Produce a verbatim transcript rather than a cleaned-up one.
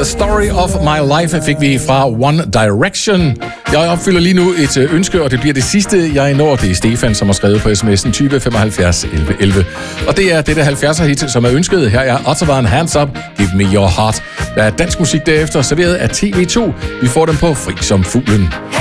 The Story of My Life fik vi fra One Direction. Jeg opfylder lige nu et ønske, og det bliver det sidste, jeg når. Det er Stefan, som har skrevet på sms'en tyve femoghalvfjerds elleve elleve. Og det er dette halvfjerdser-hit, som er ønsket. Her er Ottovan, Hands Up, Give Me Your Heart. Der er dansk musik derefter, serveret af T V to. Vi får dem på Fri som Fuglen.